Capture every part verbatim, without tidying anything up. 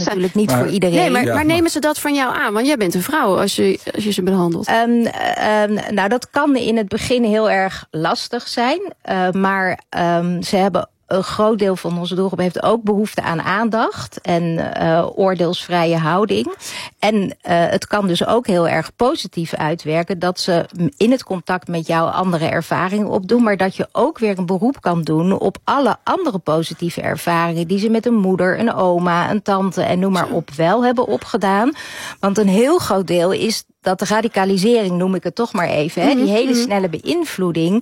natuurlijk niet maar, voor iedereen. Nee, maar, ja, maar nemen ze dat van jou aan? Want jij bent een vrouw als je, als je ze behandelt. Um, um, nou, dat kan in het begin heel erg lastig zijn. Uh, maar um, ze hebben... Een groot deel van onze doelgroep heeft ook behoefte aan aandacht en uh, oordeelsvrije houding. En uh, het kan dus ook heel erg positief uitwerken dat ze in het contact met jou andere ervaringen opdoen, maar dat je ook weer een beroep kan doen op alle andere positieve ervaringen die ze met een moeder, een oma, een tante en noem maar op wel hebben opgedaan. Want een heel groot deel is dat de radicalisering, noem ik het toch maar even, hè, die hele snelle beïnvloeding.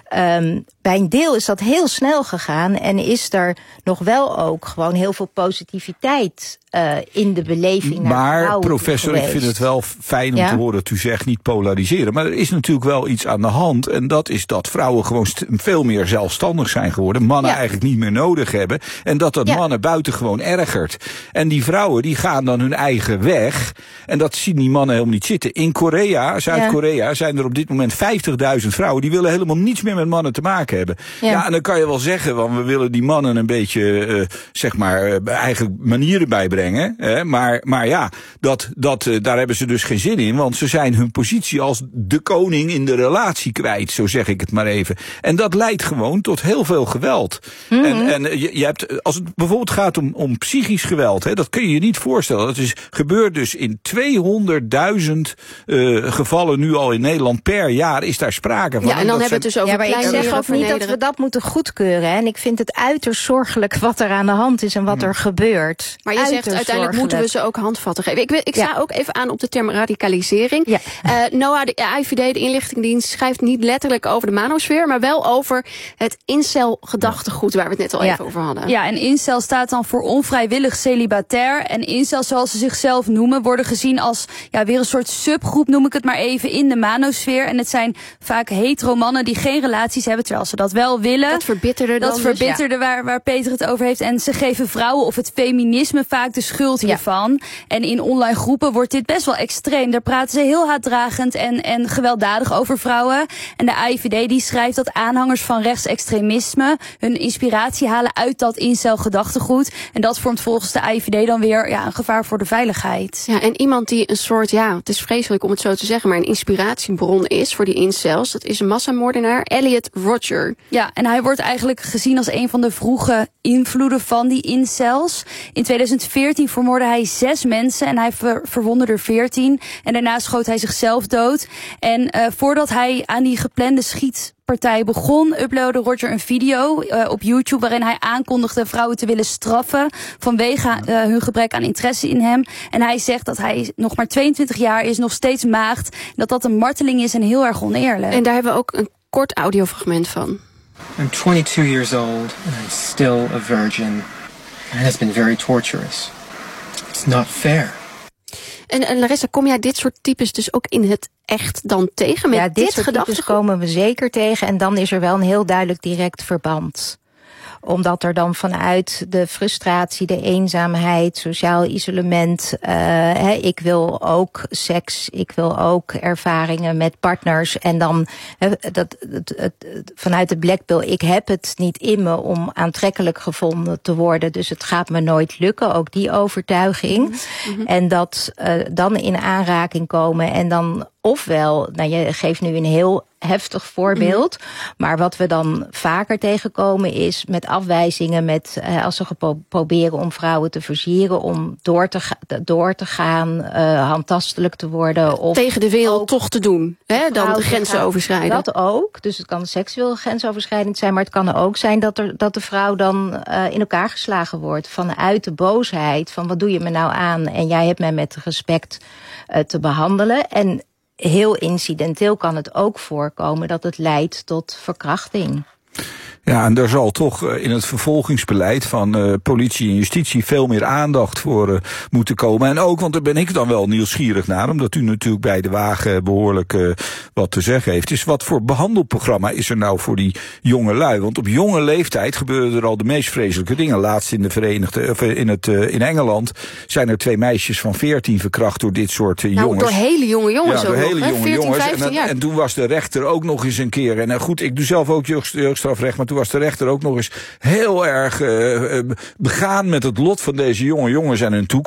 Um, bij een deel is dat heel snel gegaan en is er nog wel ook gewoon heel veel positiviteit uh, in de beleving naar Maar vrouwen professor, geweest. ik vind het wel fijn om Ja? te horen dat u zegt niet polariseren. Maar er is natuurlijk wel iets aan de hand. En dat is dat vrouwen gewoon st- veel meer zelfstandig zijn geworden. Mannen Ja. eigenlijk niet meer nodig hebben. En dat dat Ja. mannen buitengewoon ergert. En die vrouwen die gaan dan hun eigen weg. En dat zien die mannen helemaal niet zitten. In Korea, Zuid-Korea, ja. zijn er op dit moment vijftigduizend vrouwen. Die willen helemaal niets meer met mannen te maken hebben. Ja, Ja. en dan kan je wel zeggen, want we willen die mannen een beetje, uh, zeg maar, uh, eigen manieren bijbrengen. Hè? Maar, maar ja, dat, dat, uh, daar hebben ze dus geen zin in. Want ze zijn hun positie als de koning in de relatie kwijt. Zo zeg ik het maar even. En dat leidt gewoon tot heel veel geweld. Mm-hmm. En, en je, je hebt, als het bijvoorbeeld gaat om, om psychisch geweld, hè, dat kun je je niet voorstellen. Dat is gebeurt dus in tweehonderdduizend uh, gevallen nu al in Nederland per jaar is daar sprake van. Ja, en dan hebben we het dus over ja, maar ik kleinere zeg ook niet dat we dat moeten goedkeuren. Hè? En ik vind het uiterst zorgelijk wat er aan de hand is en wat er gebeurt. Maar je uiterst zegt uiteindelijk zorgelijk. moeten we ze ook handvatten geven. Ik, ik sta Ja. ook even aan op de term radicalisering. Ja. Uh, Noah, de I V D, de inlichtingendienst, schrijft niet letterlijk over de manosfeer, maar wel over het incel-gedachtegoed waar we het net al Ja. even over hadden. Ja, en incel staat dan voor onvrijwillig celibatair. En incels, zoals ze zichzelf noemen, worden gezien als ja, weer een soort subgroep, noem ik het maar even, in de manosfeer. En het zijn vaak hetero mannen die geen relaties hebben, terwijl ze dat wel willen. Dat verbitterde dan Dat dus, verbitterde ja. waar, waar Peter het over heeft. En ze geven vrouwen of het feminisme vaak de schuld hiervan. Ja. En in online groepen wordt dit best wel extreem. Daar praten ze heel haatdragend en, en gewelddadig over vrouwen. En de I V D die schrijft dat aanhangers van rechtsextremisme hun inspiratie halen uit dat incel-gedachtegoed. En dat vormt volgens de I V D dan weer ja, een gevaar voor de veiligheid. Ja, en iemand die een soort, ja, het is vreselijk om het zo te zeggen, maar een inspiratiebron is voor die incels, dat is een massamoordenaar, Elliot Rodger. Ja, en hij wordt eigenlijk gezien als een van de vroege invloeden van die incels. In tweeduizend veertien vermoordde hij zes mensen en hij ver, verwondde er veertien. En daarna schoot hij zichzelf dood. En uh, voordat hij aan die geplande schietpartij begon, uploadde Rodger een video uh, op YouTube waarin hij aankondigde vrouwen te willen straffen vanwege uh, hun gebrek aan interesse in hem. En hij zegt dat hij nog maar tweeëntwintig jaar is, nog steeds maagd, dat dat een marteling is en heel erg oneerlijk. En daar hebben we ook een kort audiofragment van. I'm twenty-two years old and I'm still a virgin. And it's been very torturous. It's not fair. En, en Larissa, kom jij dit soort types dus ook in het echt dan tegen? Met ja, dit, dit soort gedachtegoed types komen we zeker tegen. En dan is er wel een heel duidelijk direct verband. Omdat er dan vanuit de frustratie, de eenzaamheid, sociaal isolement, uh, he, ik wil ook seks, ik wil ook ervaringen met partners. En dan he, dat, het, het, het, vanuit de black pill, ik heb het niet in me om aantrekkelijk gevonden te worden. Dus het gaat me nooit lukken, ook die overtuiging. Mm-hmm. En dat uh, dan in aanraking komen en dan ofwel, nou je geeft nu een heel heftig voorbeeld. Mm. Maar wat we dan vaker tegenkomen is met afwijzingen, met uh, als ze gepo- proberen om vrouwen te versieren, om door te, ga- door te gaan, uh, handtastelijk te worden. Of tegen de wereld toch te doen, hè? Dan de grenzen gaan, overschrijden. Dat ook. Dus het kan seksueel grensoverschrijdend zijn, maar het kan ook zijn dat, er, dat de vrouw dan uh, in elkaar geslagen wordt vanuit de boosheid van wat doe je me nou aan en jij hebt mij met respect uh, te behandelen. En heel incidenteel kan het ook voorkomen dat het leidt tot verkrachting. Ja, en daar zal toch in het vervolgingsbeleid van uh, politie en justitie veel meer aandacht voor uh, moeten komen. En ook, want daar ben ik dan wel nieuwsgierig naar, omdat u natuurlijk bij de wagen behoorlijk uh, wat te zeggen heeft, is wat voor behandelprogramma is er nou voor die jonge lui? Want op jonge leeftijd gebeuren er al de meest vreselijke dingen. Laatst in de Verenigde, of in het uh, in Engeland zijn er twee meisjes van veertien verkracht door dit soort uh, nou, jongens. Door hele jonge jongens ja, ook door hele nog, jonge veertien, jongens. vijftien en, jaar. en toen was de rechter ook nog eens een keer. En uh, goed, ik doe zelf ook jeugd, jeugdstrafrecht, maar toen was de rechter ook nog eens heel erg uh, begaan met het lot van deze jonge jongens en hun toekomst.